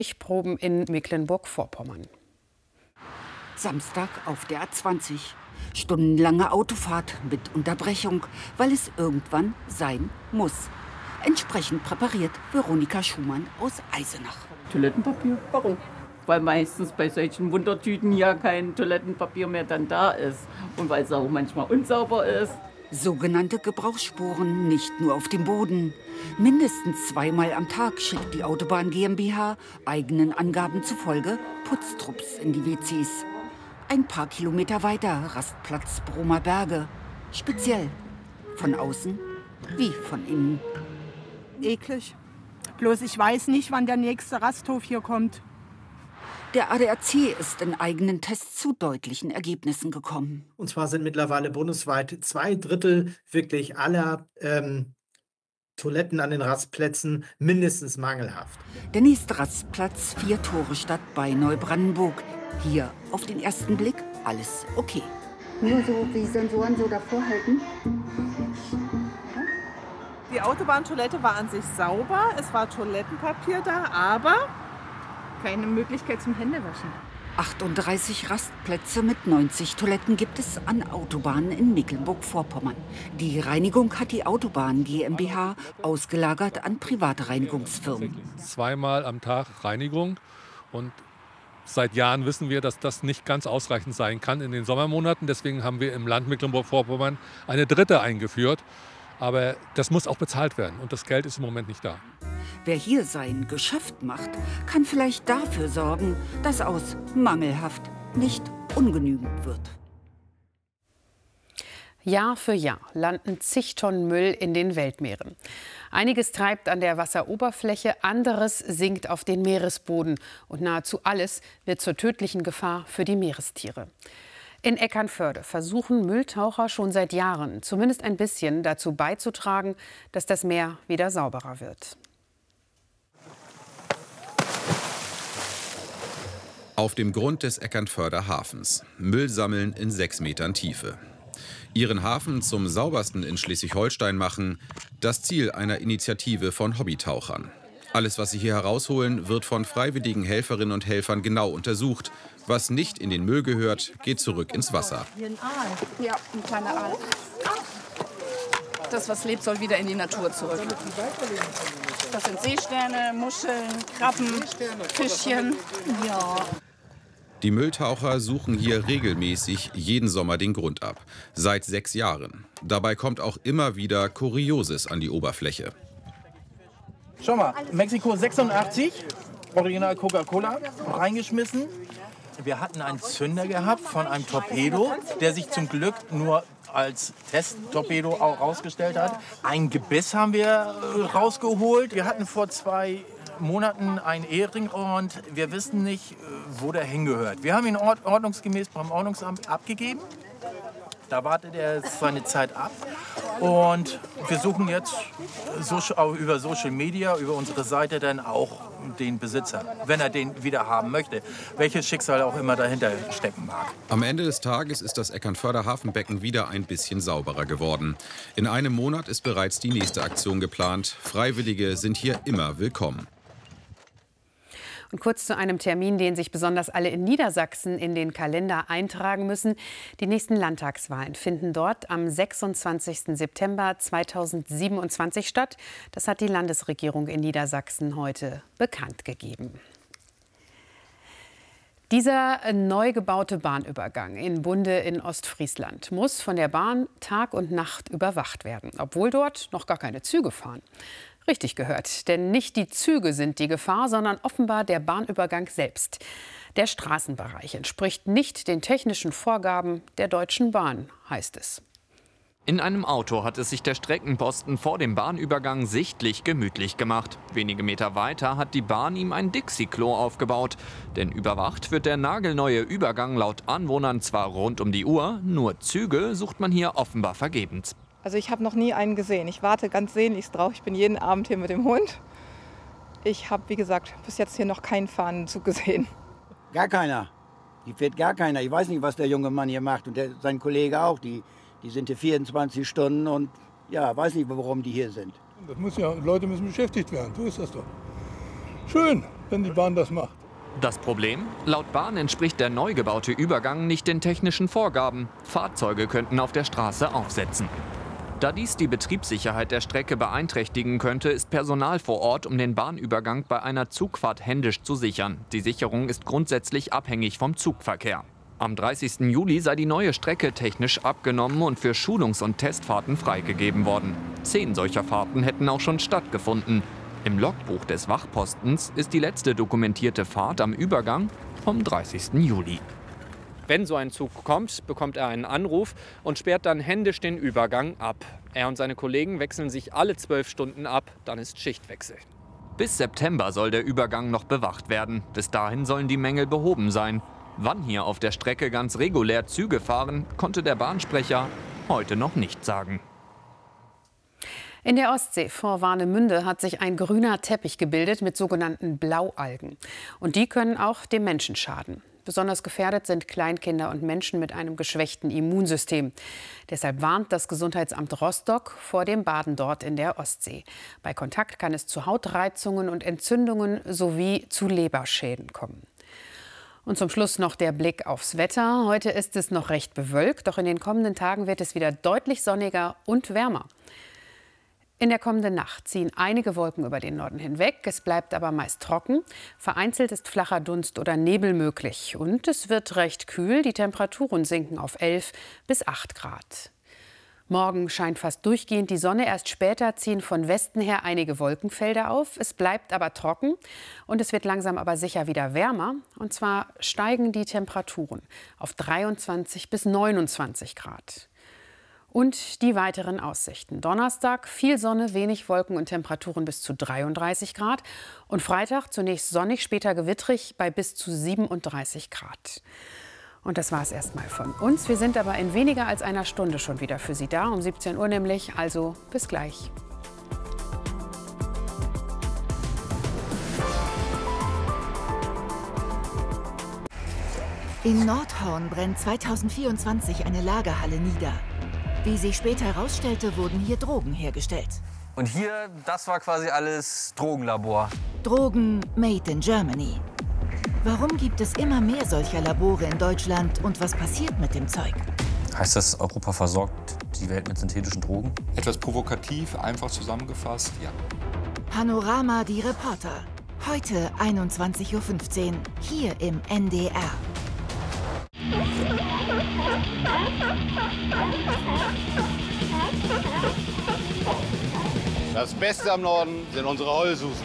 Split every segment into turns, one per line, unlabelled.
Proben in Mecklenburg-Vorpommern.
Samstag auf der A20. Stundenlange Autofahrt mit Unterbrechung, weil es irgendwann sein muss. Entsprechend präpariert Veronika Schumann aus Eisenach.
Toilettenpapier? Warum? Weil meistens bei solchen Wundertüten ja kein Toilettenpapier mehr dann da ist. Und weil es auch manchmal unsauber ist.
Sogenannte Gebrauchsspuren nicht nur auf dem Boden. Mindestens 2-mal am Tag schickt die Autobahn GmbH eigenen Angaben zufolge Putztrupps in die WCs. Ein paar Kilometer weiter Rastplatz Bromer Berge. Speziell. Von außen wie von innen.
Eklig. Bloß ich weiß nicht, wann der nächste Rasthof hier kommt.
Der ADAC ist in eigenen Tests zu deutlichen Ergebnissen gekommen.
Und zwar sind mittlerweile bundesweit 2/3 wirklich aller Toiletten an den Rastplätzen mindestens mangelhaft.
Der nächste Rastplatz 4 Tore Stadt bei Neubrandenburg. Hier auf den ersten Blick alles okay.
Nur so wie Sensoren so davor halten.
Die Autobahntoilette war an sich sauber, es war Toilettenpapier da, aber keine Möglichkeit zum Händewaschen.
38 Rastplätze mit 90 Toiletten gibt es an Autobahnen in Mecklenburg-Vorpommern. Die Reinigung hat die Autobahn GmbH ausgelagert an private Reinigungsfirmen.
2-mal am Tag Reinigung, und seit Jahren wissen wir, dass das nicht ganz ausreichend sein kann in den Sommermonaten. Deswegen haben wir im Land Mecklenburg-Vorpommern eine 3. eingeführt. Aber das muss auch bezahlt werden, und das Geld ist im Moment nicht da.
Wer hier sein Geschäft macht, kann vielleicht dafür sorgen, dass aus mangelhaft nicht ungenügend wird.
Jahr für Jahr landen zig Tonnen Müll in den Weltmeeren. Einiges treibt an der Wasseroberfläche, anderes sinkt auf den Meeresboden. Und nahezu alles wird zur tödlichen Gefahr für die Meerestiere. In Eckernförde versuchen Mülltaucher schon seit Jahren, zumindest ein bisschen, dazu beizutragen, dass das Meer wieder sauberer wird.
Auf dem Grund des Eckernförder Hafens. Müll sammeln in 6 Metern Tiefe. Ihren Hafen zum saubersten in Schleswig-Holstein machen, das Ziel einer Initiative von Hobbytauchern. Alles, was sie hier herausholen, wird von freiwilligen Helferinnen und Helfern genau untersucht. Was nicht in den Müll gehört, geht zurück ins Wasser.
Ja, ein kleiner Aal. Das, was lebt, soll wieder in die Natur zurück. Das sind Seesterne, Muscheln, Krabben, Fischchen. Ja.
Die Mülltaucher suchen hier regelmäßig jeden Sommer den Grund ab. Seit 6 Jahren. Dabei kommt auch immer wieder Kurioses an die Oberfläche.
Schau mal, Mexiko 86, Original Coca-Cola, reingeschmissen. Wir hatten einen Zünder gehabt von einem Torpedo, der sich zum Glück nur als Testtorpedo auch rausgestellt hat. Ein Gebiss haben wir rausgeholt. Wir hatten vor 2 Monaten einen Ehering und wir wissen nicht, wo der hingehört. Wir haben ihn ordnungsgemäß beim Ordnungsamt abgegeben. Da wartet er seine Zeit ab. Und wir suchen jetzt über Social Media, über unsere Seite dann auch den Besitzer, wenn er den wieder haben möchte. Welches Schicksal auch immer dahinter stecken mag.
Am Ende des Tages ist das Eckernförder Hafenbecken wieder ein bisschen sauberer geworden. In einem Monat ist bereits die nächste Aktion geplant. Freiwillige sind hier immer willkommen.
Und kurz zu einem Termin, den sich besonders alle in Niedersachsen in den Kalender eintragen müssen. Die nächsten Landtagswahlen finden dort am 26. September 2027 statt. Das hat die Landesregierung in Niedersachsen heute bekannt gegeben. Dieser neu gebaute Bahnübergang in Bunde in Ostfriesland muss von der Bahn Tag und Nacht überwacht werden, obwohl dort noch gar keine Züge fahren. Richtig gehört, denn nicht die Züge sind die Gefahr, sondern offenbar der Bahnübergang selbst. Der Straßenbereich entspricht nicht den technischen Vorgaben der Deutschen Bahn, heißt es.
In einem Auto hat es sich der Streckenposten vor dem Bahnübergang sichtlich gemütlich gemacht. Wenige Meter weiter hat die Bahn ihm ein Dixie-Klo aufgebaut. Denn überwacht wird der nagelneue Übergang laut Anwohnern zwar rund um die Uhr, nur Züge sucht man hier offenbar vergebens.
Also ich habe noch nie einen gesehen. Ich warte ganz sehnlichst drauf. Ich bin jeden Abend hier mit dem Hund. Ich habe, wie gesagt, bis jetzt hier noch keinen Fahrenzug gesehen.
Gar keiner. Hier fährt gar keiner. Ich weiß nicht, was der junge Mann hier macht und sein Kollege auch. Die sind hier 24 Stunden und ja, weiß nicht, warum die hier sind.
Das muss ja, Leute müssen beschäftigt werden. So ist das doch. Schön. wenn die Bahn das macht.
Das Problem? Laut Bahn entspricht der neu gebaute Übergang nicht den technischen Vorgaben. Fahrzeuge könnten auf der Straße aufsetzen. Da dies die Betriebssicherheit der Strecke beeinträchtigen könnte, ist Personal vor Ort, um den Bahnübergang bei einer Zugfahrt händisch zu sichern. Die Sicherung ist grundsätzlich abhängig vom Zugverkehr. Am 30. Juli sei die neue Strecke technisch abgenommen und für Schulungs- und Testfahrten freigegeben worden. 10 solcher Fahrten hätten auch schon stattgefunden. Im Logbuch des Wachpostens ist die letzte dokumentierte Fahrt am Übergang vom 30. Juli.
Wenn so ein Zug kommt, bekommt er einen Anruf und sperrt dann händisch den Übergang ab. Er und seine Kollegen wechseln sich alle 12 Stunden ab, dann ist Schichtwechsel.
Bis September soll der Übergang noch bewacht werden. Bis dahin sollen die Mängel behoben sein. Wann hier auf der Strecke ganz regulär Züge fahren, konnte der Bahnsprecher heute noch nicht sagen.
In der Ostsee vor Warnemünde hat sich ein grüner Teppich gebildet mit sogenannten Blaualgen. Und die können auch dem Menschen schaden. Besonders gefährdet sind Kleinkinder und Menschen mit einem geschwächten Immunsystem. Deshalb warnt das Gesundheitsamt Rostock vor dem Baden dort in der Ostsee. Bei Kontakt kann es zu Hautreizungen und Entzündungen sowie zu Leberschäden kommen. Und zum Schluss noch der Blick aufs Wetter. Heute ist es noch recht bewölkt, doch in den kommenden Tagen wird es wieder deutlich sonniger und wärmer. In der kommenden Nacht ziehen einige Wolken über den Norden hinweg. Es bleibt aber meist trocken. Vereinzelt ist flacher Dunst oder Nebel möglich. Und es wird recht kühl. Die Temperaturen sinken auf 11 bis 8 Grad. Morgen scheint fast durchgehend die Sonne. Erst später ziehen von Westen her einige Wolkenfelder auf. Es bleibt aber trocken. Und es wird langsam aber sicher wieder wärmer. Und zwar steigen die Temperaturen auf 23 bis 29 Grad. Und die weiteren Aussichten. Donnerstag viel Sonne, wenig Wolken und Temperaturen bis zu 33 Grad. Und Freitag zunächst sonnig, später gewittrig bei bis zu 37 Grad. Und das war es erstmal von uns. Wir sind aber in weniger als einer Stunde schon wieder für Sie da, um 17 Uhr nämlich. Also bis gleich.
In Nordhorn brennt 2024 eine Lagerhalle nieder. Wie sich später herausstellte, wurden hier Drogen hergestellt.
Und hier, das war quasi alles Drogenlabor.
Drogen made in Germany. Warum gibt es immer mehr solcher Labore in Deutschland und was passiert mit dem Zeug?
Heißt das, Europa versorgt die Welt mit synthetischen Drogen?
Etwas provokativ, einfach zusammengefasst, ja.
Panorama, die Reporter. Heute 21:15 Uhr, hier im NDR.
Das Beste am Norden sind unsere Heulsusen.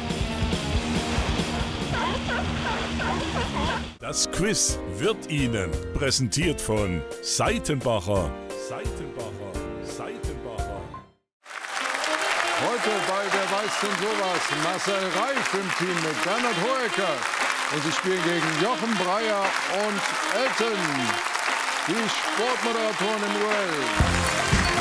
Das Quiz wird Ihnen präsentiert von Seitenbacher.
Heute bei Wer weiß denn sowas? Marcel Reif im Team mit Bernhard Hoeker. Und sie spielen gegen Jochen Breyer und Elton, die Sportmoderatoren im Duell.